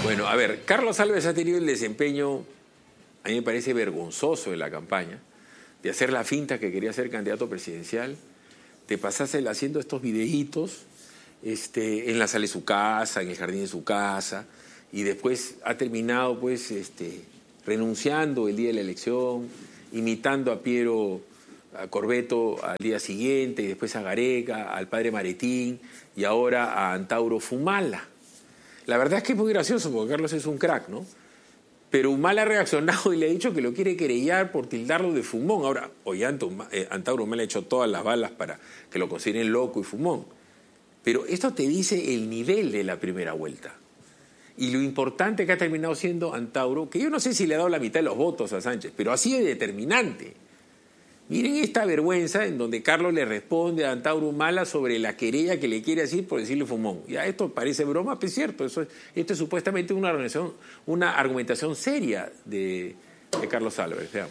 Bueno, a ver, Carlos Alves ha tenido el desempeño, a mí me parece vergonzoso en la campaña, de hacer la finta que quería ser candidato presidencial, de pasarse haciendo estos videitos en la sala de su casa, en el jardín de su casa, y después ha terminado pues renunciando el día de la elección, imitando a Piero a Corbeto al día siguiente, y después a Gareca, al padre Maretín, y ahora a Antauro Fumala. La verdad es que es muy gracioso, porque Carlos es un crack, ¿no? Pero Humala ha reaccionado y le ha dicho que lo quiere querellar por tildarlo de fumón. Ahora, Antauro Humala ha hecho todas las balas para que lo consideren loco y fumón. Pero esto te dice el nivel de la primera vuelta. Y lo importante que ha terminado siendo Antauro, que yo no sé si le ha dado la mitad de los votos a Sánchez, pero así de determinante. Miren esta vergüenza en donde Carlos le responde a Antauro Humala sobre la querella que le quiere decir por decirle fumón. Ya esto parece broma, pero es cierto. Esto es supuestamente una argumentación seria de Carlos Alves. Veamos.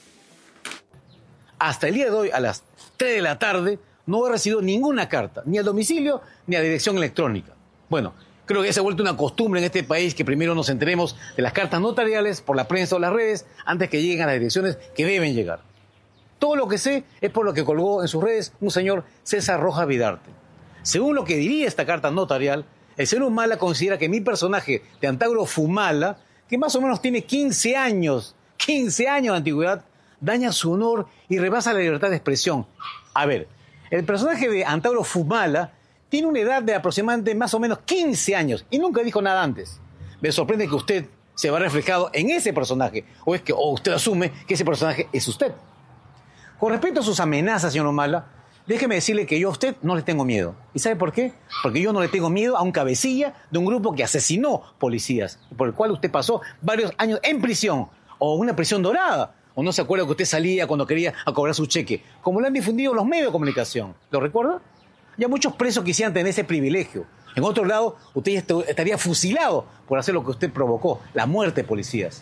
Hasta el día de hoy, a las 3 de la tarde, no he recibido ninguna carta, ni al domicilio ni a la dirección electrónica. Bueno, creo que se ha vuelto una costumbre en este país que primero nos enteremos de las cartas notariales por la prensa o las redes antes que lleguen a las direcciones que deben llegar. Todo lo que sé es por lo que colgó en sus redes un señor César Rojas Vidarte. Según lo que diría esta carta notarial, el señor Humala considera que mi personaje de Antauro Fumala, que más o menos tiene 15 años de antigüedad, daña su honor y rebasa la libertad de expresión. A ver, el personaje de Antauro Fumala tiene una edad de aproximadamente más o menos 15 años y nunca dijo nada antes. Me sorprende que usted se va reflejado en ese personaje, o usted asume que ese personaje es usted. Con respecto a sus amenazas, señor Humala, déjeme decirle que yo a usted no le tengo miedo. ¿Y sabe por qué? Porque yo no le tengo miedo a un cabecilla de un grupo que asesinó policías, por el cual usted pasó varios años en prisión, o una prisión dorada, o no se acuerda que usted salía cuando quería a cobrar su cheque, como lo han difundido los medios de comunicación. ¿Lo recuerda? Ya muchos presos quisieran tener ese privilegio. En otro lado, usted estaría fusilado por hacer lo que usted provocó, la muerte de policías.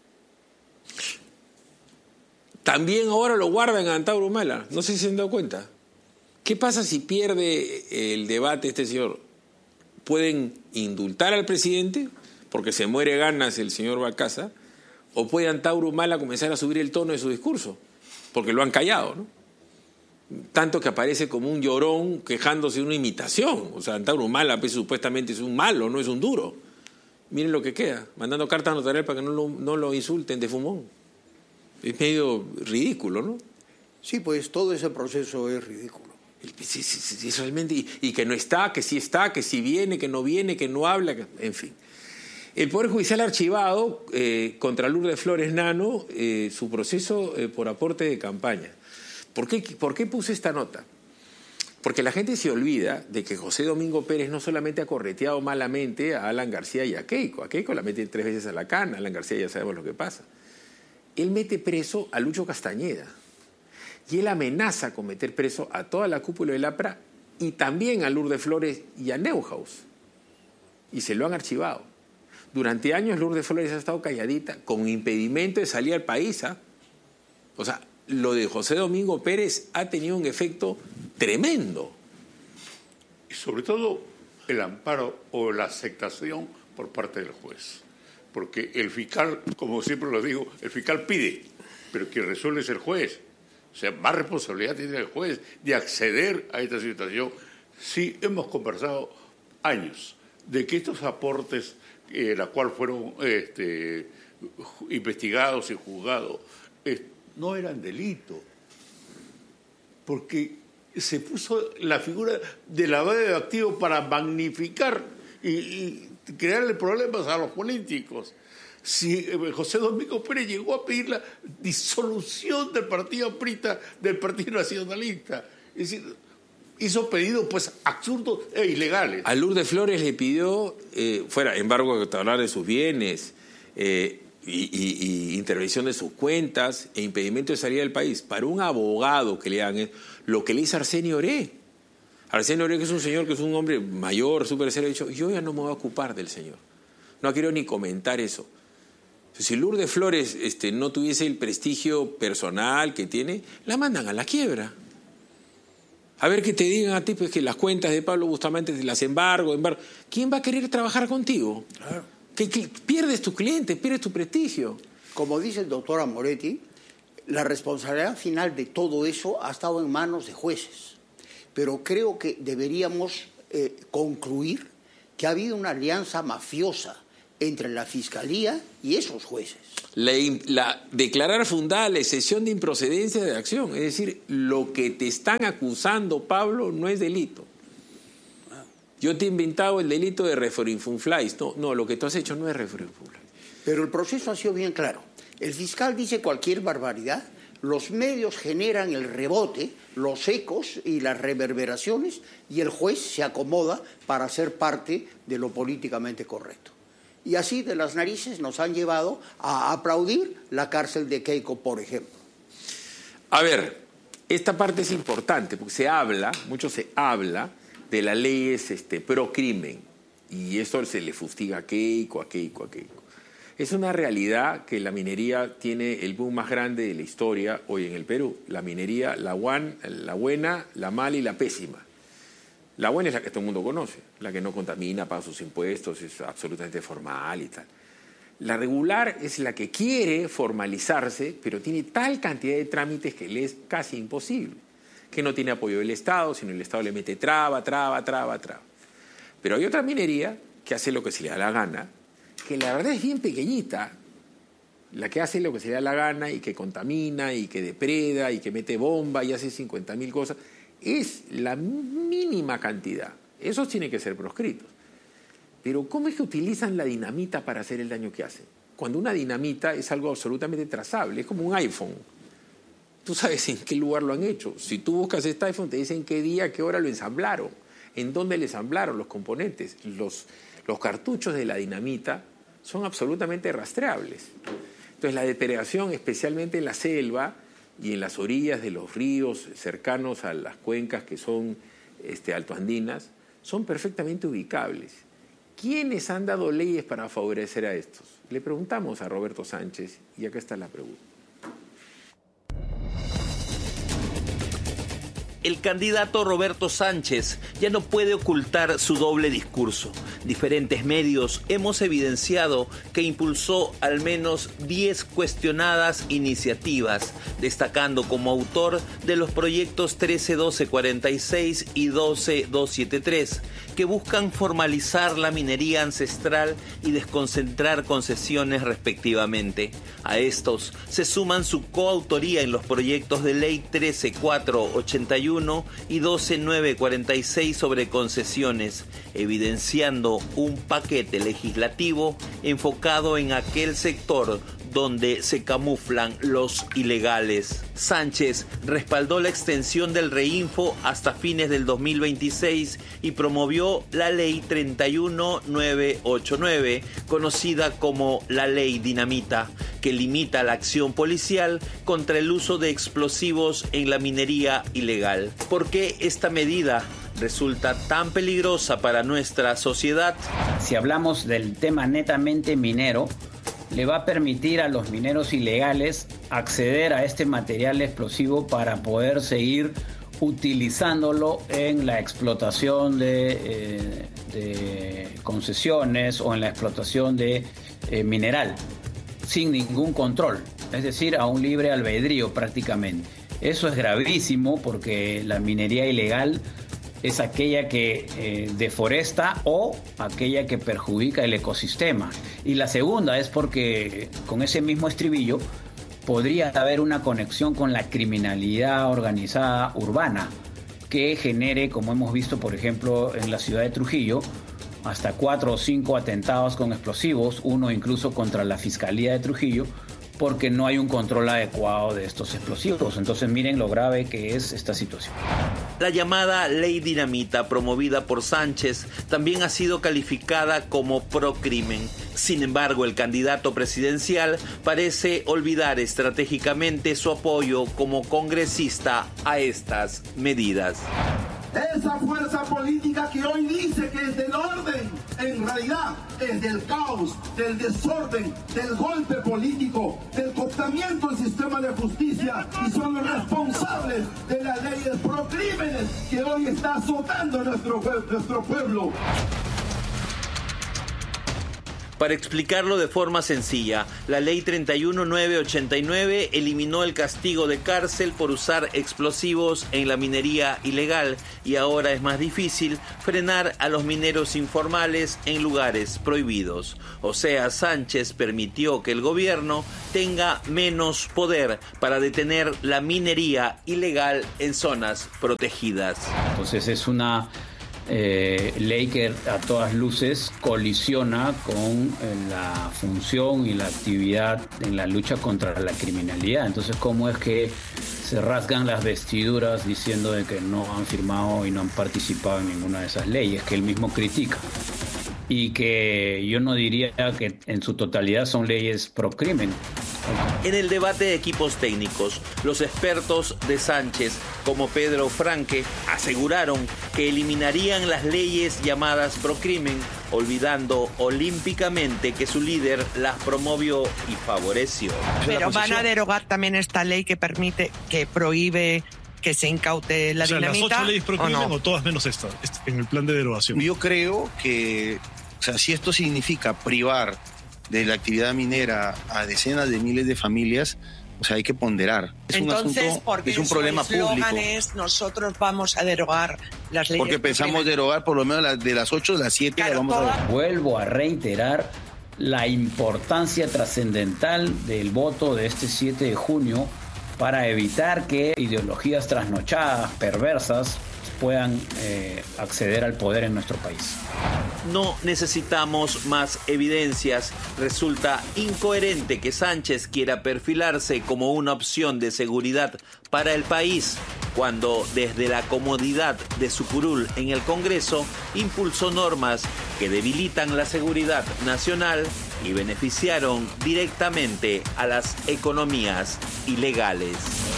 También ahora lo guardan a Antauro Humala. No sé si se han dado cuenta. ¿Qué pasa si pierde el debate este señor? ¿Pueden indultar al presidente porque se muere ganas el señor Balcázar? ¿O puede Antauro Humala comenzar a subir el tono de su discurso? Porque lo han callado, ¿no? Tanto que aparece como un llorón quejándose de una imitación. O sea, Antauro Humala pues, supuestamente es un malo, no es un duro. Miren lo que queda, mandando cartas notariales para que no lo insulten de fumón. Es medio ridículo, ¿no? Sí, pues todo ese proceso es ridículo. Sí, realmente, y que no está, que sí viene, que no habla, en fin. El Poder Judicial ha archivado contra Lourdes Flores Nano su proceso por aporte de campaña. ¿Por qué puse esta nota? Porque la gente se olvida de que José Domingo Pérez no solamente ha correteado malamente a Alan García y a Keiko. A Keiko la mete 3 veces a la cana, a Alan García ya sabemos lo que pasa. Él mete preso a Lucho Castañeda y él amenaza con meter preso a toda la cúpula del APRA y también a Lourdes Flores y a Neuhaus. Y se lo han archivado. Durante años Lourdes Flores ha estado calladita con impedimento de salir al país. O sea, lo de José Domingo Pérez ha tenido un efecto tremendo. Y sobre todo el amparo o la aceptación por parte del juez. Porque el fiscal, como siempre lo digo, el fiscal pide, pero quien resuelve es el juez. O sea, más responsabilidad tiene el juez de acceder a esta situación. Sí, hemos conversado años de que estos aportes, la cual fueron investigados y juzgados, no eran delito. Porque se puso la figura de lavado de activos para magnificar y crearle problemas a los políticos. Si José Domingo Pérez llegó a pedir la disolución del partido aprista, del Partido Nacionalista, es decir, hizo pedidos pues absurdos e ilegales. A Lourdes Flores le pidió fuera embargo cautelar de sus bienes y intervención de sus cuentas e impedimento de salida del país. Para un abogado que le hagan lo que le hizo Arsenio Oré. Arsenio Oré, que es un señor, que es un hombre mayor, súper serio, ha dicho, yo ya no me voy a ocupar del señor. No quiero ni comentar eso. Si Lourdes Flores no tuviese el prestigio personal que tiene, la mandan a la quiebra. A ver que te digan a ti pues, que las cuentas de Pablo Bustamante te las embargo. ¿Quién va a querer trabajar contigo? Claro. que pierdes tu cliente, pierdes tu prestigio. Como dice el doctor Amoretti, la responsabilidad final de todo eso ha estado en manos de jueces. Pero creo que deberíamos concluir que ha habido una alianza mafiosa entre la Fiscalía y esos jueces. Declarar fundada la excepción de improcedencia de acción. Es decir, lo que te están acusando, Pablo, no es delito. Yo te he inventado el delito de referinfunflies. No, lo que tú has hecho no es referinfunflies. Pero el proceso ha sido bien claro. El fiscal dice cualquier barbaridad, los medios generan el rebote, los ecos y las reverberaciones, y el juez se acomoda para ser parte de lo políticamente correcto. Y así de las narices nos han llevado a aplaudir la cárcel de Keiko, por ejemplo. A ver, esta parte es importante porque mucho se habla de las leyes pro crimen, y esto se le fustiga a Keiko. Es una realidad que la minería tiene el boom más grande de la historia hoy en el Perú. La minería, la buena, la mala y la pésima. La buena es la que todo el mundo conoce, la que no contamina, paga sus impuestos, es absolutamente formal y tal. La regular es la que quiere formalizarse, pero tiene tal cantidad de trámites que le es casi imposible, que no tiene apoyo del Estado, sino el Estado le mete traba. Pero hay otra minería que hace lo que se le da la gana, que la verdad es bien pequeñita, la que hace lo que se le da la gana y que contamina y que depreda y que mete bomba y hace 50.000 cosas, es la mínima cantidad. Esos tienen que ser proscritos. Pero ¿cómo es que utilizan la dinamita para hacer el daño que hacen? Cuando una dinamita es algo absolutamente trazable, es como un iPhone. Tú sabes en qué lugar lo han hecho. Si tú buscas este iPhone, te dicen qué día, qué hora lo ensamblaron, en dónde le ensamblaron los componentes. Los cartuchos de la dinamita son absolutamente rastreables. Entonces la depredación, especialmente en la selva y en las orillas de los ríos cercanos a las cuencas que son altoandinas, son perfectamente ubicables. ¿Quiénes han dado leyes para favorecer a estos? Le preguntamos a Roberto Sánchez y acá está la pregunta. El candidato Roberto Sánchez ya no puede ocultar su doble discurso. Diferentes medios hemos evidenciado que impulsó al menos 10 cuestionadas iniciativas, destacando como autor de los proyectos 13-1246 y 12-273, que buscan formalizar la minería ancestral y desconcentrar concesiones respectivamente. A estos se suman su coautoría en los proyectos de ley 13-481 y 12-946 sobre concesiones, evidenciando un paquete legislativo enfocado en aquel sector donde se camuflan los ilegales. Sánchez respaldó la extensión del Reinfo hasta fines del 2026 y promovió la Ley 31989, conocida como la Ley Dinamita, que limita la acción policial contra el uso de explosivos en la minería ilegal. ¿Por qué esta medida resulta tan peligrosa para nuestra sociedad? Si hablamos del tema netamente minero, le va a permitir a los mineros ilegales acceder a este material explosivo para poder seguir utilizándolo en la explotación de concesiones o en la explotación de mineral, sin ningún control, es decir, a un libre albedrío prácticamente. Eso es gravísimo porque la minería ilegal es aquella que deforesta o aquella que perjudica el ecosistema. Y la segunda es porque con ese mismo estribillo podría haber una conexión con la criminalidad organizada urbana que genere, como hemos visto por ejemplo en la ciudad de Trujillo, hasta 4 o 5 atentados con explosivos, uno incluso contra la Fiscalía de Trujillo, porque no hay un control adecuado de estos explosivos. Entonces miren lo grave que es esta situación. La llamada Ley Dinamita, promovida por Sánchez, también ha sido calificada como procrimen. Sin embargo, el candidato presidencial parece olvidar estratégicamente su apoyo como congresista a estas medidas. Esa fuerza política que hoy dice que es del orden, en realidad es del caos, del desorden, del golpe político, del cooptamiento del sistema de justicia, y son los responsables de las leyes procrímenes que hoy está azotando nuestro pueblo. Para explicarlo de forma sencilla, la ley 31989 eliminó el castigo de cárcel por usar explosivos en la minería ilegal y ahora es más difícil frenar a los mineros informales en lugares prohibidos. O sea, Sánchez permitió que el gobierno tenga menos poder para detener la minería ilegal en zonas protegidas. Entonces es una ley que a todas luces colisiona con la función y la actividad en la lucha contra la criminalidad. Entonces, ¿cómo es que se rasgan las vestiduras diciendo de que no han firmado y no han participado en ninguna de esas leyes que él mismo critica? Y que yo no diría que en su totalidad son leyes pro crimen. En el debate de equipos técnicos, los expertos de Sánchez, como Pedro Franque, aseguraron que eliminarían las leyes llamadas procrimen, olvidando olímpicamente que su líder las promovió y favoreció. Pero van a derogar también esta ley que permite, que prohíbe que se incaute la dinamita. ¿Las 8 leyes procrimen o todas menos esta, en el plan de derogación? Yo creo que, si esto significa privar de la actividad minera a decenas de miles de familias, hay que ponderar. Entonces, es un problema público. Nosotros vamos a derogar las leyes. Porque pensamos derogar por lo menos de las 8, las 7 claro, vamos a derogar. Vuelvo a reiterar la importancia trascendental del voto de este 7 de junio para evitar que ideologías trasnochadas, perversas, puedan acceder al poder en nuestro país. No necesitamos más evidencias. Resulta incoherente que Sánchez quiera perfilarse como una opción de seguridad para el país, cuando desde la comodidad de su curul en el Congreso impulsó normas que debilitan la seguridad nacional y beneficiaron directamente a las economías ilegales.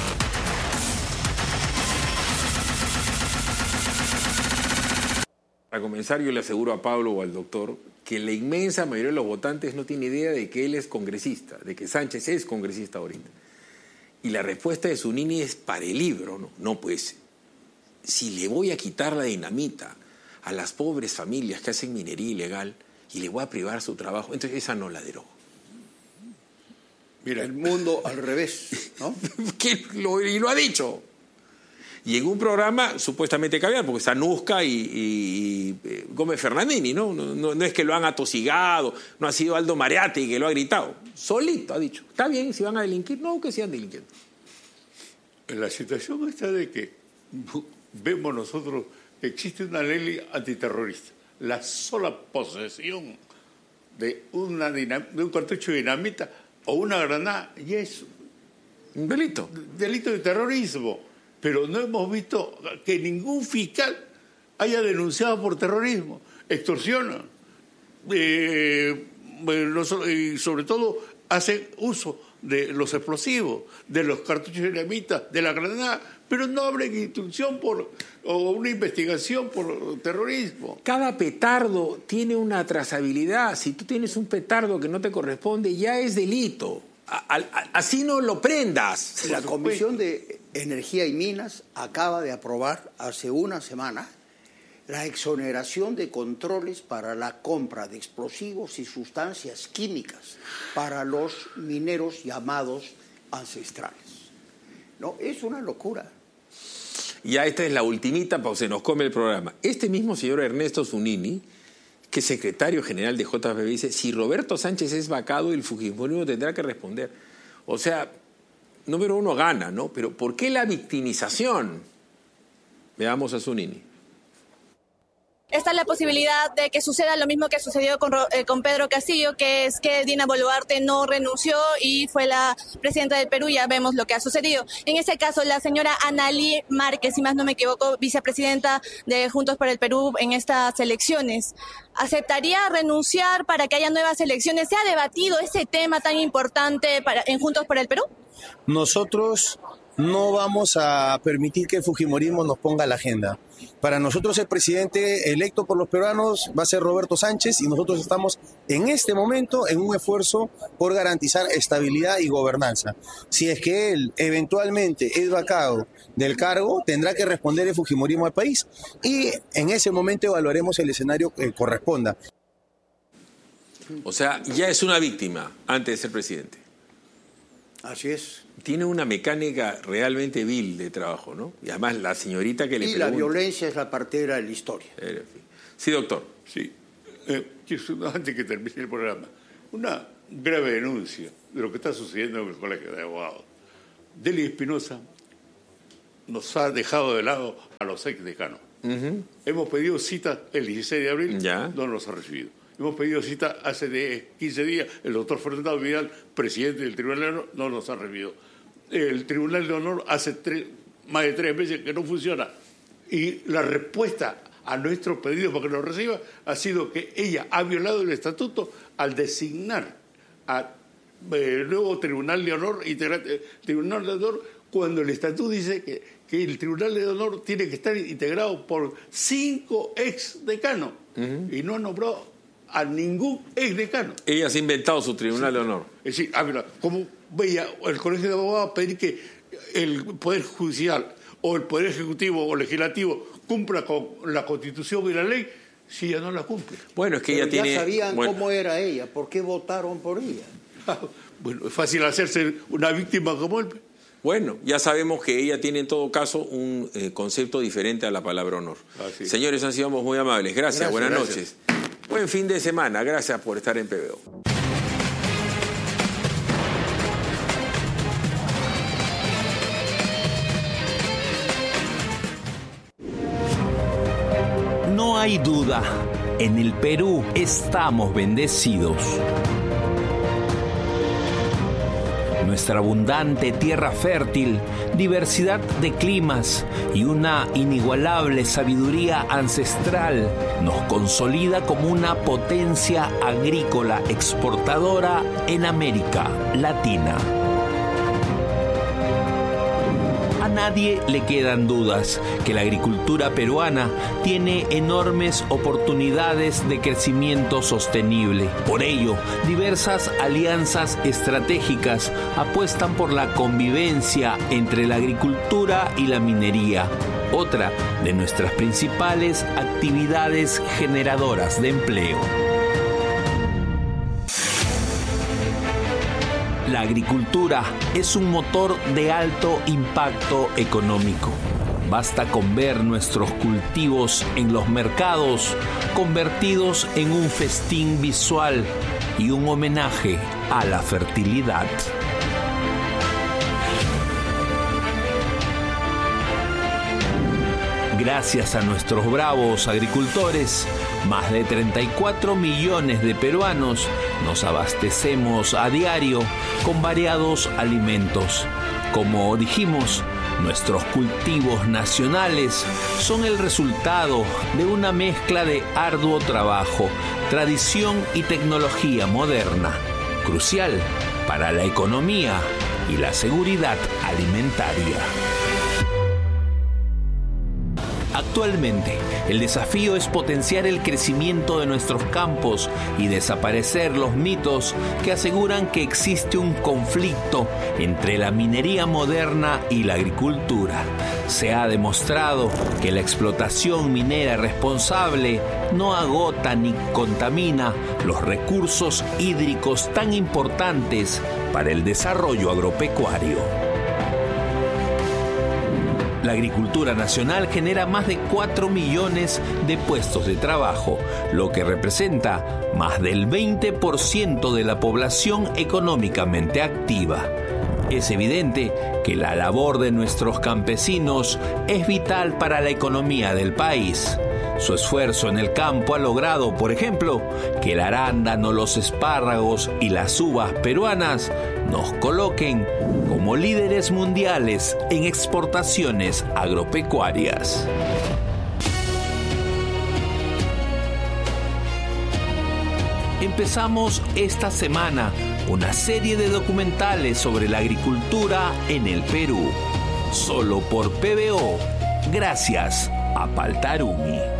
Para comenzar, yo le aseguro a Pablo o al doctor que la inmensa mayoría de los votantes no tiene idea de que él es congresista, de que Sánchez es congresista ahorita. Y la respuesta de Zunini es para el libro, ¿no? No, pues, si le voy a quitar la dinamita a las pobres familias que hacen minería ilegal y le voy a privar su trabajo, entonces esa no la derogo. Mira, el mundo al revés, ¿no? Y lo ha dicho. Y en un programa supuestamente caviar, porque está Nusca y Gómez Fernandini, ¿no? No es que lo han atosigado, no ha sido Aldo Mariatti que lo ha gritado. Solito ha dicho, está bien, si van a delinquir, no, que sigan delinquiendo. La situación está de que vemos nosotros que existe una ley antiterrorista. La sola posesión de un cartucho de dinamita o una granada ya es un delito. Delito de terrorismo. Pero no hemos visto que ningún fiscal haya denunciado por terrorismo. Extorsionan. Y sobre todo hacen uso de los explosivos, de los cartuchos de dinamita, de la granada, pero no abren instrucción o una investigación por terrorismo. Cada petardo tiene una trazabilidad. Si tú tienes un petardo que no te corresponde, ya es delito. Así no lo prendas. La Comisión de Energía y Minas acaba de aprobar hace una semana la exoneración de controles para la compra de explosivos y sustancias químicas para los mineros llamados ancestrales. No, es una locura. Ya esta es la ultimita, pues se nos come el programa. Este mismo señor Ernesto Zunini, que es secretario general de JPB, dice, si Roberto Sánchez es vacado, el fujimorismo tendrá que responder. O sea, número uno gana, ¿no? Pero ¿por qué la victimización? Veamos a Zunini. Está la posibilidad de que suceda lo mismo que sucedió con Pedro Castillo, que es que Dina Boluarte no renunció y fue la presidenta del Perú. Ya vemos lo que ha sucedido. En ese caso, la señora Analí Márquez, si más no me equivoco, vicepresidenta de Juntos por el Perú en estas elecciones, ¿aceptaría renunciar para que haya nuevas elecciones? ¿Se ha debatido ese tema tan importante en Juntos por el Perú? Nosotros no vamos a permitir que el fujimorismo nos ponga la agenda. Para nosotros el presidente electo por los peruanos va a ser Roberto Sánchez y nosotros estamos en este momento en un esfuerzo por garantizar estabilidad y gobernanza. Si es que él eventualmente es vacado del cargo, tendrá que responder el fujimorismo al país y en ese momento evaluaremos el escenario que corresponda. O sea, ya es una víctima antes de ser presidente. Así es. Tiene una mecánica realmente vil de trabajo, ¿no? Y además la señorita que le pregunta... Y la violencia es la partera de la historia. Sí, doctor. Sí. Antes que termine el programa, una grave denuncia de lo que está sucediendo en el Colegio de Abogados. Deli Espinosa nos ha dejado de lado a los exdecanos. Hemos pedido cita el 16 de abril, no nos ha recibido. Hemos pedido cita hace 15 días, el doctor Fernando Vidal, presidente del Tribunal de Honor, no nos ha recibido. El Tribunal de Honor hace más de 3 meses que no funciona. Y la respuesta a nuestro pedido para que nos reciba ha sido que ella ha violado el estatuto al designar a el nuevo Tribunal de Honor, Tribunal de Honor, cuando el estatuto dice que el Tribunal de Honor tiene que estar integrado por 5 exdecanos y no ha nombrado a ningún exdecano. Ella se ha inventado su Tribunal de Honor. Es decir, como veía el Colegio de Abogados pedir que el Poder Judicial o el Poder Ejecutivo o Legislativo cumpla con la Constitución y la ley, si ella no la cumple. Bueno, es que ella tiene... Ya sabían cómo era ella, ¿por qué votaron por ella? Bueno, es fácil hacerse una víctima como él. Bueno, ya sabemos que ella tiene en todo caso un concepto diferente a la palabra honor. Señores, han sido muy amables. Gracias, buenas noches. Buen fin de semana. Gracias por estar en PBO. No hay duda, en el Perú estamos bendecidos. Nuestra abundante tierra fértil, diversidad de climas y una inigualable sabiduría ancestral nos consolida como una potencia agrícola exportadora en América Latina. A nadie le quedan dudas que la agricultura peruana tiene enormes oportunidades de crecimiento sostenible. Por ello, diversas alianzas estratégicas apuestan por la convivencia entre la agricultura y la minería, otra de nuestras principales actividades generadoras de empleo. La agricultura es un motor de alto impacto económico. Basta con ver nuestros cultivos en los mercados convertidos en un festín visual y un homenaje a la fertilidad. Gracias a nuestros bravos agricultores, más de 34 millones de peruanos nos abastecemos a diario con variados alimentos. Como dijimos, nuestros cultivos nacionales son el resultado de una mezcla de arduo trabajo, tradición y tecnología moderna, crucial para la economía y la seguridad alimentaria. Actualmente, el desafío es potenciar el crecimiento de nuestros campos y desaparecer los mitos que aseguran que existe un conflicto entre la minería moderna y la agricultura. Se ha demostrado que la explotación minera responsable no agota ni contamina los recursos hídricos tan importantes para el desarrollo agropecuario. La agricultura nacional genera más de 4 millones de puestos de trabajo, lo que representa más del 20% de la población económicamente activa. Es evidente que la labor de nuestros campesinos es vital para la economía del país. Su esfuerzo en el campo ha logrado, por ejemplo, que el arándano, los espárragos y las uvas peruanas nos coloquen como líderes mundiales en exportaciones agropecuarias. Empezamos esta semana una serie de documentales sobre la agricultura en el Perú. Solo por PBO, gracias a Paltarumi.